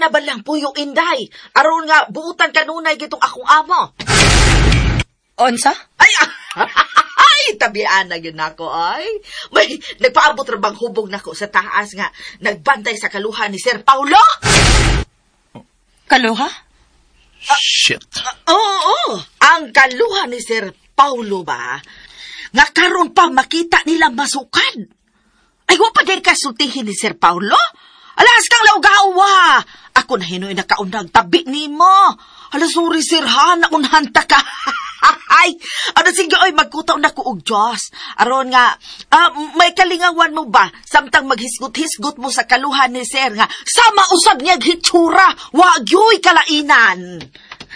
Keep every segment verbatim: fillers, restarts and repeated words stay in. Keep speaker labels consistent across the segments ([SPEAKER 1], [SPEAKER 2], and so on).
[SPEAKER 1] na ba lang puyo, Inday? Aron nga, buutan kanunay gitong akong amo.
[SPEAKER 2] Onsa?
[SPEAKER 1] Ay, ay, tabian na yun ako, ay. May, nagpaabot ra bang hubog nako sa taas nga, nagbantay sa kaluhan ni Sir Paulo?
[SPEAKER 2] Kaluha?
[SPEAKER 3] Shit.
[SPEAKER 1] Oo, uh, oo. Ang kaluhan ni Sir Paulo ba, nga karon pa makita nila masukan. Ay, wa pa din kasultihin ni Sir Paulo? Alas kang laugawa. Ako na hinoy nakaunang tabi ni mo. Alas, sorry, Sir, ha? Naunhanta ka. Ay, ano sige, oy, magkutaw na ko og Diyos. Aron nga, uh, may kalingawan mo ba? Samtang maghisgot-hisgot mo sa kaluhan ni Sir nga, sama usab niyag hitsura, wagyoy kalainan.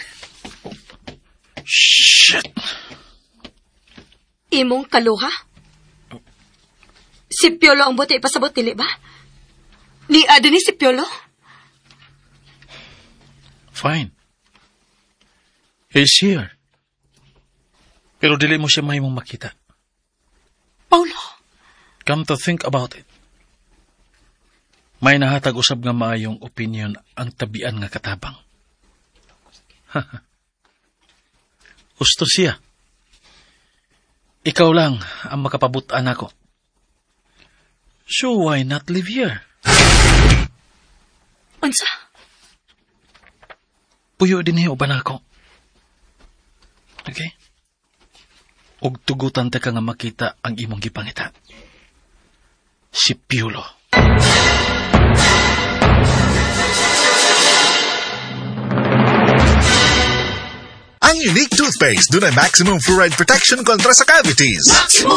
[SPEAKER 3] Shit.
[SPEAKER 2] Imong kaluha? Si Piolo ang buti ipasabot, dili ba? Ni Ado ni si Piolo?
[SPEAKER 3] Fine. He's here. Pero dili mo siya mahimong makita.
[SPEAKER 2] Paulo?
[SPEAKER 3] Come to think about it. May nahatag usab nga maayong opinion ang tabian nga katabang. Gusto siya. Ikaw lang ang makapabutan ako. So why not live here?
[SPEAKER 2] Unsa?
[SPEAKER 3] Puyo din hiyo ba na ako? Okay? Og tugutan ta ka nga makita ang imong gipangita. Si Piolo.
[SPEAKER 4] Ang unique toothpaste doon ay maximum fluoride protection kontra sa cavities.
[SPEAKER 5] Maximum